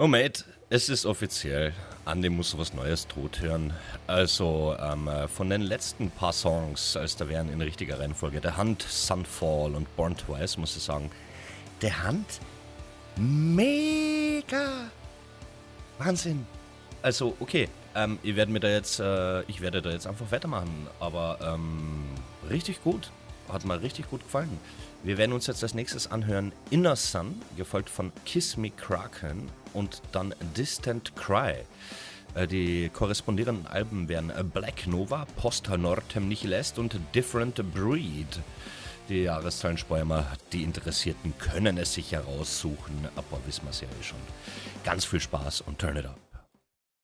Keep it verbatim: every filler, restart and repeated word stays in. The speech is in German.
Moment, es ist offiziell. Andi muss was Neues tot hören. Also ähm, äh, von den letzten paar Songs, als da wären in richtiger Reihenfolge The Hunt, Sunfall und Born Twice, muss ich sagen, The Hunt, mega Wahnsinn. Also okay, ähm, ich werde mir da jetzt, äh, ich werde da jetzt einfach weitermachen, aber ähm, richtig gut, hat mir richtig gut gefallen. Wir werden uns jetzt als nächstes anhören Inner Sun, gefolgt von Kiss Me Kraken und dann Distant Cry. Äh, die korrespondierenden Alben wären Black Nova, Posta Nortem Nihil Est und Different Breed. Die Jahreszahlen sparen wir, die Interessierten können es sich heraussuchen, aber wissen wir es ja eh schon. Ganz viel Spaß und turn it up.